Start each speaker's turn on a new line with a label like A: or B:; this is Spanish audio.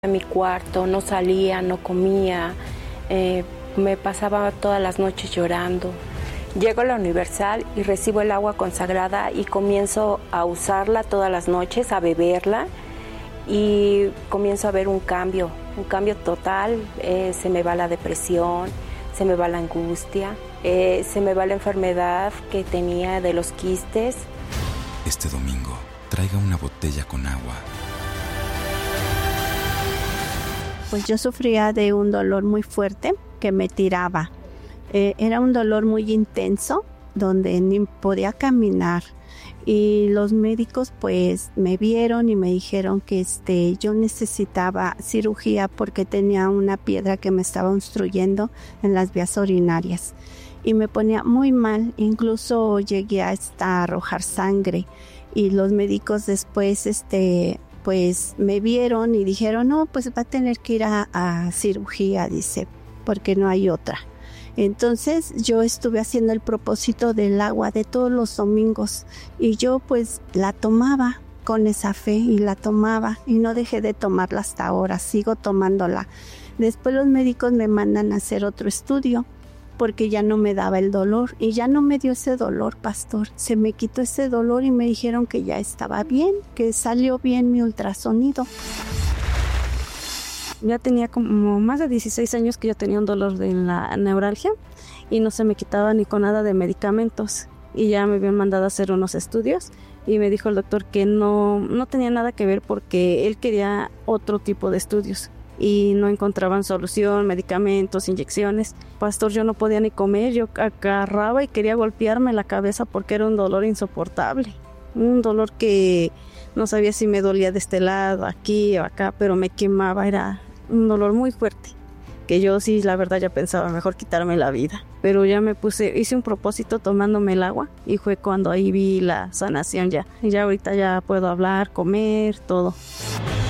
A: en mi cuarto, no salía, no comía, me pasaba todas las noches llorando. Llego a la Universal y recibo el agua consagrada y comienzo a usarla todas las noches, a beberla, y comienzo a ver un cambio total. Se me va la depresión, se me va la angustia, se me va la enfermedad que tenía de los quistes.
B: Este domingo, traiga una botella con agua.
C: Pues yo sufría de un dolor muy fuerte que me tiraba. Era un dolor muy intenso donde ni podía caminar. Y los médicos pues me vieron y me dijeron que yo necesitaba cirugía porque tenía una piedra que me estaba obstruyendo en las vías urinarias. Y me ponía muy mal, incluso llegué hasta arrojar sangre. Y los médicos después pues me vieron y dijeron, no, pues va a tener que ir a cirugía, dice, porque no hay otra. Entonces yo estuve haciendo el propósito del agua de todos los domingos y yo pues la tomaba con esa fe y la tomaba y no dejé de tomarla hasta ahora, sigo tomándola. Después los médicos me mandan a hacer otro estudio porque ya no me daba el dolor y ya no me dio ese dolor, pastor. Se me quitó ese dolor y me dijeron que ya estaba bien, que salió bien mi ultrasonido.
D: Ya tenía como más de 16 años que yo tenía un dolor de la neuralgia y no se me quitaba ni con nada de medicamentos. Y ya me habían mandado a hacer unos estudios y me dijo el doctor que no tenía nada que ver porque él quería otro tipo de estudios y no encontraban solución, medicamentos, inyecciones. Pastor, yo no podía ni comer, yo agarraba y quería golpearme la cabeza porque era un dolor insoportable. Un dolor que no sabía si me dolía de este lado, aquí o acá, pero me quemaba, era un dolor muy fuerte, que yo sí, la verdad, ya pensaba mejor quitarme la vida. Pero ya hice un propósito tomándome el agua y fue cuando ahí vi la sanación ya. Y ya ahorita ya puedo hablar, comer, todo.